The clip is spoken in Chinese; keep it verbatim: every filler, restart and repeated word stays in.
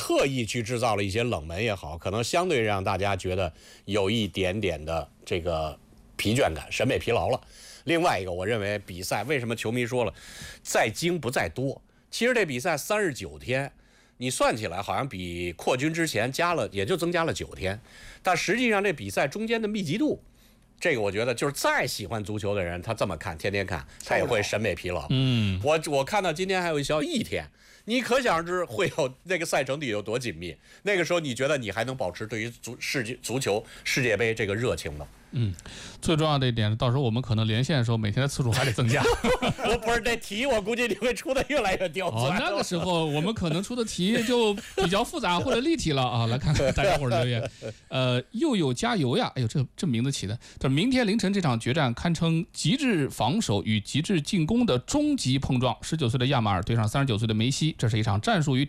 刻意去制造了一些冷门也好，可能相对让大家觉得有一点点的这个疲倦感、审美疲劳了。另外一个，我认为比赛为什么球迷说了在精不在多？其实这比赛三十九天，你算起来好像比扩军之前加了，也就增加了九天，但实际上这比赛中间的密集度。这个我觉得就是再喜欢足球的人，他这么看，天天看，他也会审美疲劳。 嗯， 我我看到今天还有一消息，一天，你可想而知会有那个赛程底有多紧密。那个时候，你觉得你还能保持对于足世界足球世界杯这个热情吗？ 嗯，最重要的一点，到时候我们可能连线的时候，每天的次数还得增加。 我不是这题，我估计你会出的越来越刁钻。 哦，那个时候我们可能出的题就比较复杂或者立体了啊！来看看大家伙儿留言。呃，又有加油呀！哎呦，这这名字起的。这明天凌晨这场决战堪称极致防守与极致进攻的终极碰撞。十九岁的亚马尔对上三十九岁的梅西，这是一场战术与